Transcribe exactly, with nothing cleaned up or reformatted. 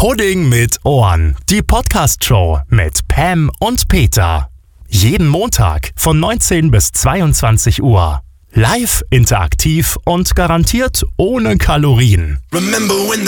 Pudding mit Ohren. Die Podcast-Show mit Pam und Peter. Jeden Montag von neunzehn bis zweiundzwanzig Uhr. Live, interaktiv und garantiert ohne Kalorien. Remember when